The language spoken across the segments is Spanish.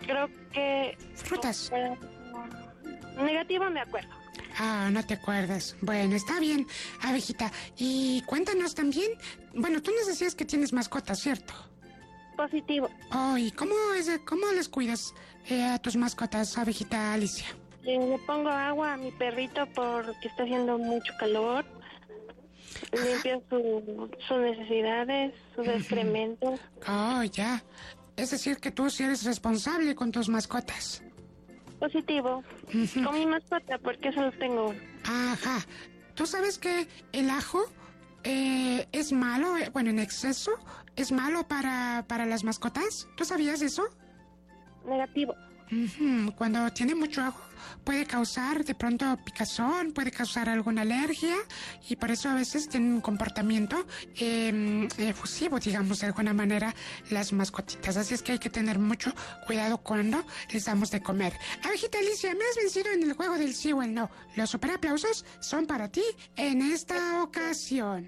Creo que... Frutas. Negativo, me acuerdo. Ah, no te acuerdas. Bueno, está bien, abejita. Y cuéntanos también, bueno, tú nos decías que tienes mascotas, ¿cierto? Positivo. Oh, ¿y cómo les cuidas a tus mascotas, abejita Alicia? Le pongo agua a mi perrito porque está haciendo mucho calor. Limpio sus necesidades, sus excrementos. Oh, ya. Es decir, que tú sí eres responsable con tus mascotas. Positivo. Con mi mascota, porque solo tengo uno. Ajá. ¿Tú sabes que el ajo es malo, bueno, en exceso, es malo para las mascotas? ¿Tú sabías eso? Negativo. Cuando tiene mucho ajo puede causar de pronto picazón, puede causar alguna alergia y por eso a veces tienen un comportamiento efusivo, digamos, de alguna manera las mascotitas. Así es que hay que tener mucho cuidado cuando les damos de comer. Abejita Alicia, me has vencido en el juego del sí o el no. Los superaplausos son para ti en esta ocasión.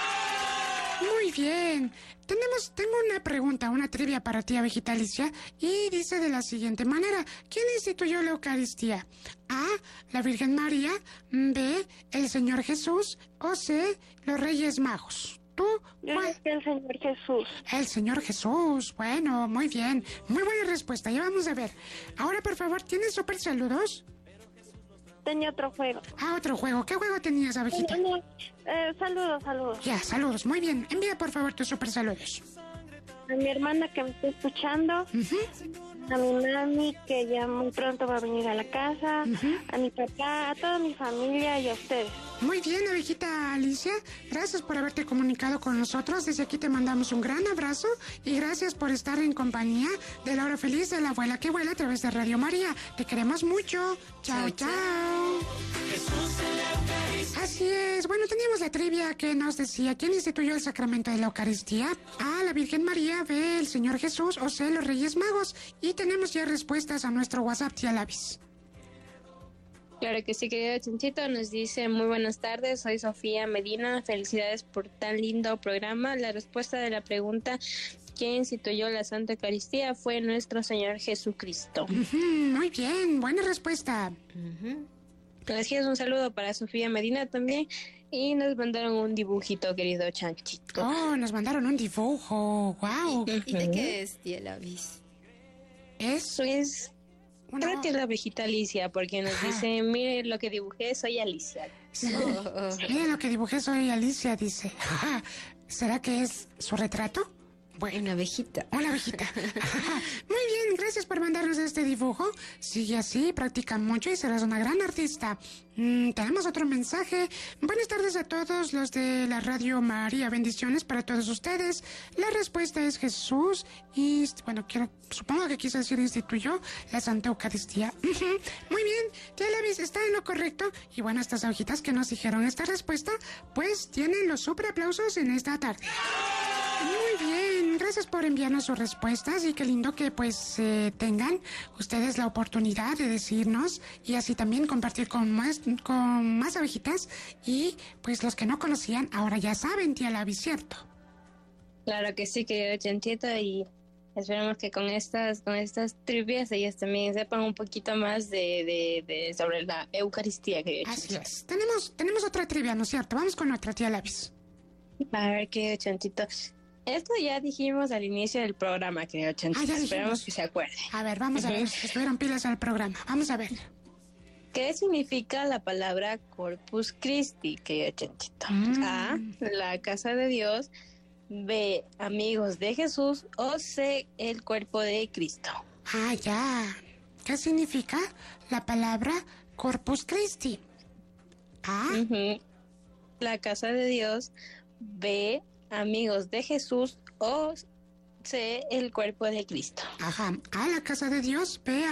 Muy bien. Tengo una pregunta, una trivia para ti, abejita Alicia, y dice de la siguiente manera: ¿quién instituyó la Eucaristía? A, la Virgen María; B, el Señor Jesús; o C, los Reyes Magos. ¿Tú? Yo creo que el Señor Jesús. El Señor Jesús. Bueno, muy bien. Muy buena respuesta. Ya vamos a ver. Ahora, por favor, ¿tienes super saludos? Tenía otro juego. Ah, otro juego. ¿Qué juego tenías, abejita? Saludos. Ya, saludos. Muy bien. Envía, por favor, tus super saludos. A mi hermana que me está escuchando. A mi mami que ya muy pronto va a venir a la casa. A mi papá, a toda mi familia y a ustedes. Muy bien, abejita Alicia. Gracias por haberte comunicado con nosotros. Desde aquí te mandamos un gran abrazo y gracias por estar en compañía de la hora feliz de la abuela que vuela a través de Radio María. Te queremos mucho. Chao, chao. Así es. Bueno, teníamos la trivia que nos decía: ¿quién instituyó el sacramento de la Eucaristía? A, la Virgen María; B, el Señor Jesús; o C, los Reyes Magos. Y tenemos ya respuestas a nuestro WhatsApp, tía Lavis. Claro que sí, querido Chanchito. Nos dice: muy buenas tardes, soy Sofía Medina, felicidades por tan lindo programa. La respuesta de la pregunta ¿quién instituyó la Santa Eucaristía? Fue nuestro Señor Jesucristo. Muy bien, buena respuesta. Gracias, un saludo para Sofía Medina también. Y nos mandaron un dibujito, querido Chanchito. Oh, nos mandaron un dibujo. Wow. ¿Y de qué es, tía Lavis? Eso es... Creo que es la abejita Alicia, porque nos dice: mire lo que dibujé, soy Alicia. Mire lo que dibujé, soy Alicia, dice. ¿Será que es su retrato? Bueno, una abejita. Una abejita. Muy bien, gracias por mandarnos este dibujo. Sigue así, practica mucho y serás una gran artista. Tenemos otro mensaje. Buenas tardes a todos los de la Radio María. Bendiciones para todos ustedes. La respuesta es Jesús. Y bueno, supongo que quiso decir instituyó la Santa Eucaristía. Muy bien, tía Lavis está en lo correcto. Y bueno, estas hojitas que nos dijeron esta respuesta, pues tienen los super aplausos en esta tarde. Muy bien, gracias por enviarnos sus respuestas y qué lindo que pues tengan ustedes la oportunidad de decirnos y así también compartir con más abejitas y pues los que no conocían ahora ya saben, tía Lavi, ¿cierto? Claro que sí, querido Chanchito, y esperamos que con estas trivias ellas también sepan un poquito más de sobre la Eucaristía, querido Chanchito. Así es, tenemos otra trivia, ¿no es cierto? Vamos con otra, tía Lavis. A ver, querido Chanchito. Esto ya dijimos al inicio del programa, querido Chanchito. Esperamos que se acuerde. A ver, vamos a ver. Estuvieron pilas al programa. Vamos a ver. ¿Qué significa la palabra Corpus Christi, querido Chanchito? A, la casa de Dios; B, amigos de Jesús; o C, el cuerpo de Cristo. Ah, ya. ¿Qué significa la palabra Corpus Christi? A, la casa de Dios; B, amigos de Jesús; o C, el cuerpo de Cristo. Ajá. A, la casa de Dios; B,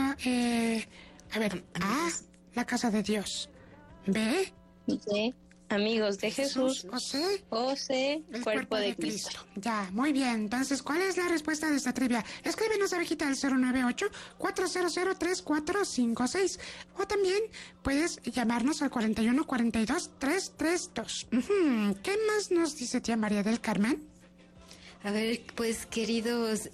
a ver, A, la casa de Dios; B, amigos de Jesús; o C, el cuerpo de Cristo. Ya, muy bien. Entonces, ¿cuál es la respuesta de esta trivia? Escríbenos, abejita, al 098-400-3456. O también puedes llamarnos al 41-42-332. ¿Qué más nos dice tía María del Carmen? A ver, pues queridos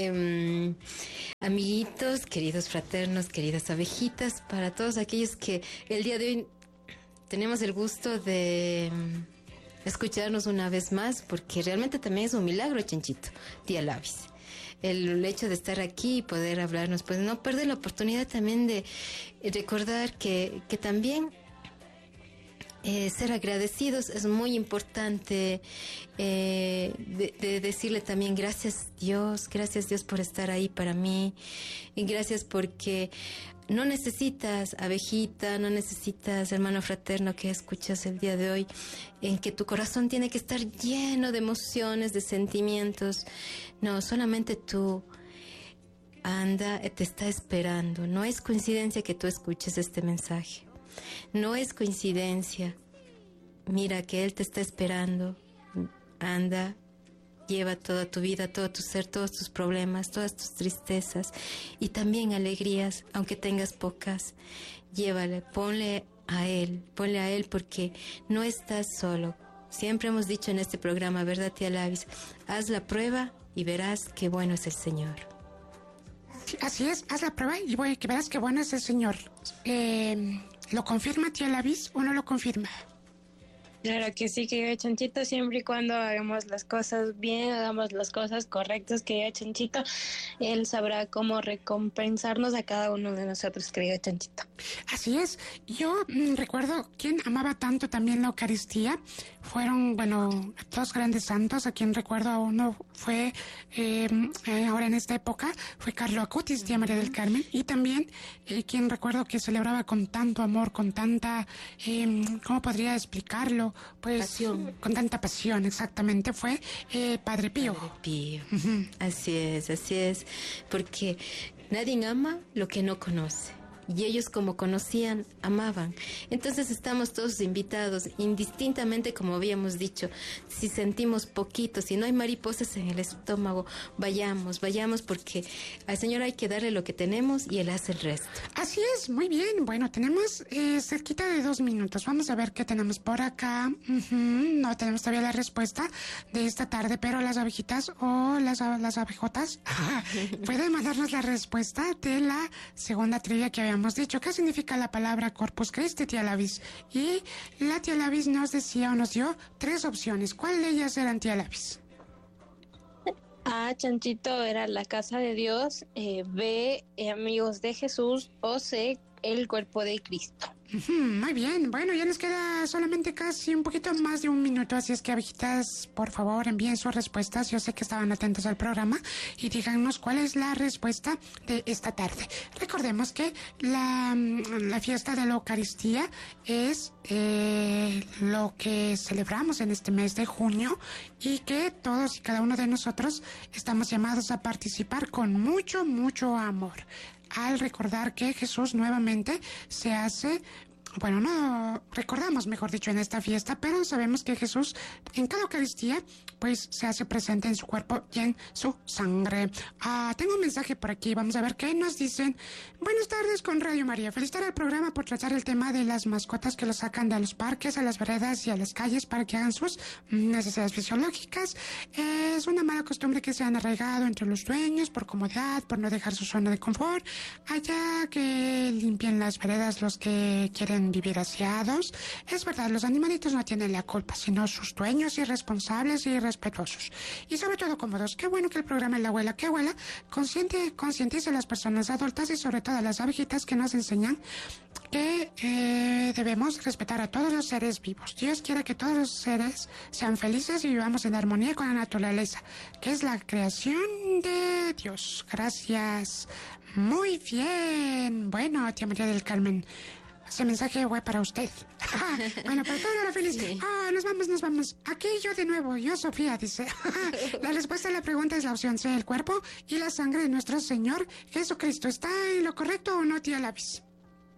amiguitos, queridos fraternos, queridas abejitas, para todos aquellos que el día de hoy tenemos el gusto de escucharnos una vez más, porque realmente también es un milagro, Chanchito, tía Lavis. El hecho de estar aquí y poder hablarnos, pues no perder la oportunidad también de recordar que también ser agradecidos es muy importante, de decirle también gracias Dios por estar ahí para mí, y gracias porque no necesitas, abejita, no necesitas, hermano fraterno que escuchas el día de hoy, en que tu corazón tiene que estar lleno de emociones, de sentimientos. No, solamente tú anda, te está esperando. No es coincidencia que tú escuches este mensaje. No es coincidencia. Mira que Él te está esperando. Anda, lleva toda tu vida, todo tu ser, todos tus problemas, todas tus tristezas y también alegrías, aunque tengas pocas. Llévale, ponle a Él porque no estás solo. Siempre hemos dicho en este programa, ¿verdad, tía Lavis? Haz la prueba y verás qué bueno es el Señor. Así es, haz la prueba y que verás qué bueno es el Señor. ¿Lo confirma tía Lavis o no lo confirma? Claro que sí, querido Chanchito, siempre y cuando hagamos las cosas bien, hagamos las cosas correctas, querido Chanchito, Él sabrá cómo recompensarnos a cada uno de nosotros, querido Chanchito. Así es, yo recuerdo quien amaba tanto también la Eucaristía, fueron, dos grandes santos, a quien recuerdo a uno fue, ahora en esta época, fue Carlo Acutis, tía María del Carmen, y también quien recuerdo que celebraba con tanto amor, con tanta, ¿cómo podría explicarlo? Pues pasión. Con tanta pasión, exactamente, fue Padre Pío. Padre Pío. Así es, porque nadie ama lo que no conoce. Y ellos, como conocían, amaban. Entonces estamos todos invitados, indistintamente, como habíamos dicho, si sentimos poquito, si no hay mariposas en el estómago, vayamos, porque al Señor hay que darle lo que tenemos y Él hace el resto. Así es, muy bien. Bueno, tenemos cerquita de 2 minutos. Vamos a ver qué tenemos por acá. No tenemos todavía la respuesta de esta tarde, pero las abejitas o las abejotas pueden mandarnos la respuesta de la segunda trivia que habíamos dicho. ¿Qué significa la palabra Corpus Christi, tía Lavis? Y la tía Lavis nos dio 3 opciones. ¿Cuál de ellas eran, tía Lavis? A, Chanchito, era la casa de Dios, B, amigos de Jesús, o C, el cuerpo de Cristo. Muy bien, bueno, ya nos queda solamente casi un poquito más de 1 minuto, así es que abejitas, por favor, envíen sus respuestas. Yo sé que estaban atentos al programa y díganos cuál es la respuesta de esta tarde. Recordemos que la fiesta de la Eucaristía es lo que celebramos en este mes de junio y que todos y cada uno de nosotros estamos llamados a participar con mucho, mucho amor, al recordar que Jesús nuevamente se hace, no recordamos, mejor dicho, en esta fiesta, pero sabemos que Jesús en cada Eucaristía pues se hace presente en su cuerpo y en su sangre. Tengo un mensaje por aquí, vamos a ver qué nos dicen. Buenas tardes con Radio María. Felicitar al programa por tratar el tema de las mascotas que los sacan de los parques, a las veredas y a las calles para que hagan sus necesidades fisiológicas. Es una mala costumbre que se han arraigado entre los dueños por comodidad, por no dejar su zona de confort. Allá que limpien las veredas los que quieren vivir aseados. Es verdad, los animalitos no tienen la culpa, sino sus dueños irresponsables y irrespetuosos. Y sobre todo cómodos. Qué bueno que el programa La Abuela que Abuela concientice a las personas adultas y sobre todo a las abejitas que nos enseñan que debemos respetar a todos los seres vivos. Dios quiere que todos los seres sean felices y vivamos en armonía con la naturaleza, que es la creación de Dios. Gracias. Muy bien. Bueno, tía María del Carmen, ese mensaje fue para usted. Bueno, para toda la feliz. Sí. Nos vamos. Aquí yo de nuevo, yo Sofía, dice. La respuesta a la pregunta es la opción C, el cuerpo y la sangre de nuestro Señor Jesucristo. ¿Está en lo correcto o no, tía Lavis?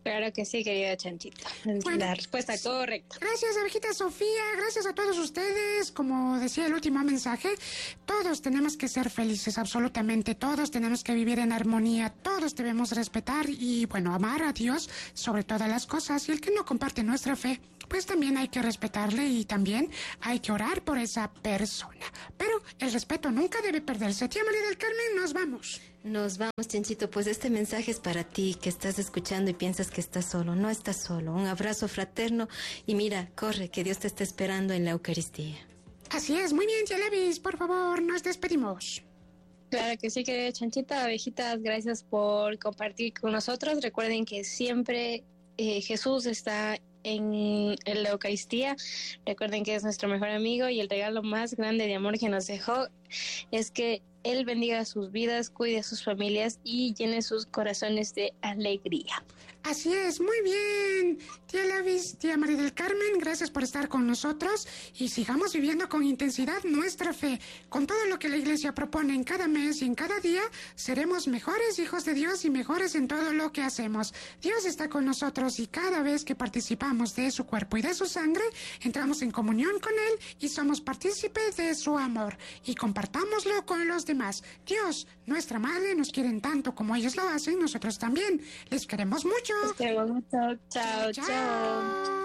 Claro que sí, querida Chanchito. Bueno. La respuesta correcta. Gracias, abejita Sofía, gracias a todos ustedes. Como decía el último mensaje, todos tenemos que ser felices, absolutamente todos tenemos que vivir en armonía, todos debemos respetar y, bueno, amar a Dios sobre todas las cosas. Y el que no comparte nuestra fe, pues también hay que respetarle y también hay que orar por esa persona. Pero el respeto nunca debe perderse. Tía María del Carmen, nos vamos. Nos vamos, Chanchito. Pues este mensaje es para ti, que estás escuchando y piensas que estás solo. No estás solo. Un abrazo fraterno y mira, corre, que Dios te está esperando en la Eucaristía. Así es, muy bien, tía Levis, por favor, nos despedimos. Claro que sí, querida Chanchita. Abejitas, gracias por compartir con nosotros. Recuerden que siempre Jesús está en la Eucaristía. Recuerden que es nuestro mejor amigo y el regalo más grande de amor que nos dejó es que Él bendiga sus vidas, cuide a sus familias y llene sus corazones de alegría. Así es, muy bien. Tía Levis, tía María del Carmen, gracias por estar con nosotros y sigamos viviendo con intensidad nuestra fe. Con todo lo que la Iglesia propone en cada mes y en cada día, seremos mejores hijos de Dios y mejores en todo lo que hacemos. Dios está con nosotros y cada vez que participamos de su cuerpo y de su sangre, entramos en comunión con Él y somos partícipes de su amor y compartámoslo con los demás. Dios, nuestra Madre, nos quieren tanto como ellos lo hacen, nosotros también. Les queremos mucho. Los queremos mucho. Chao, chao.